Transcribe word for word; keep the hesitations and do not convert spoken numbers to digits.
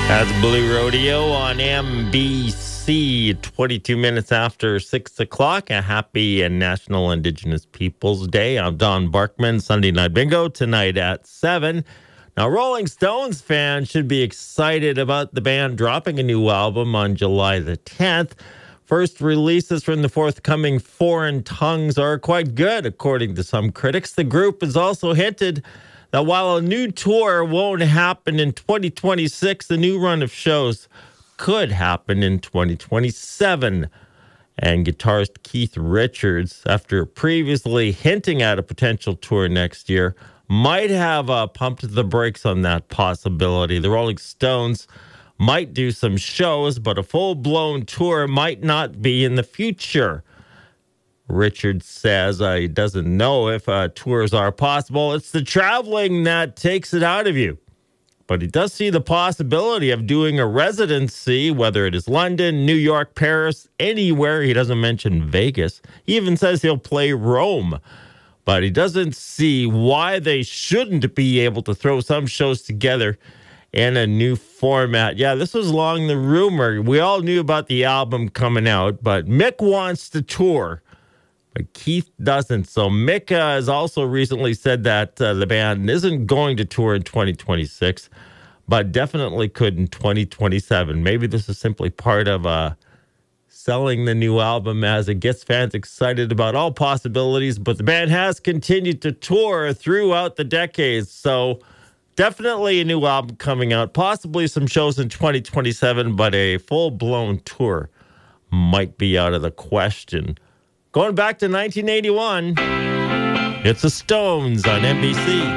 That's Blue Rodeo on N B C, twenty-two minutes after six o'clock. A happy National Indigenous Peoples Day. I'm Don Barkman. Sunday Night Bingo tonight at seven. Now, Rolling Stones fans should be excited about the band dropping a new album on July the tenth. First releases from the forthcoming Foreign Tongues are quite good, according to some critics. The group has also hinted that while a new tour won't happen in twenty twenty-six, the new run of shows could happen in twenty twenty-seven. And guitarist Keith Richards, after previously hinting at a potential tour next year, might have uh, pumped the brakes on that possibility. The Rolling Stones might do some shows, but a full-blown tour might not be in the future. Richards says uh, he doesn't know if uh, tours are possible. It's the traveling that takes it out of you. But he does see the possibility of doing a residency, whether it is London, New York, Paris, anywhere. He doesn't mention Vegas. He even says he'll play Rome. But he doesn't see why they shouldn't be able to throw some shows together in a new format. Yeah, this was long the rumor. We all knew about the album coming out, but Mick wants to tour, but Keith doesn't. So Mick uh, has also recently said that uh, the band isn't going to tour in twenty twenty-six, but definitely could in twenty twenty-seven. Maybe this is simply part of uh, selling the new album as it gets fans excited about all possibilities. But the band has continued to tour throughout the decades, so definitely a new album coming out, possibly some shows in twenty twenty-seven, but a full-blown tour might be out of the question. Going back to nineteen eighty-one, it's the Stones on N B C.